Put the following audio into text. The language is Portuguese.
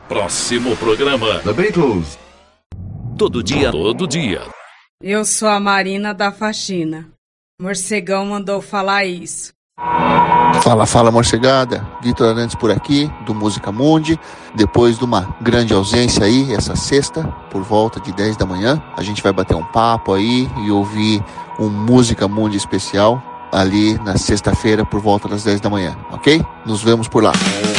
Próximo programa: The Beatles. Todo dia. Eu sou a Marina da Faxina. Morcegão mandou falar isso. Fala, morcegada. Vitor Arantes por aqui, do Música Mundi. Depois de uma grande ausência aí, essa sexta, por volta de 10 da manhã, a gente vai bater um papo aí e ouvir um Música Mundi especial ali na sexta-feira, por volta das 10 da manhã, ok? Nos vemos por lá.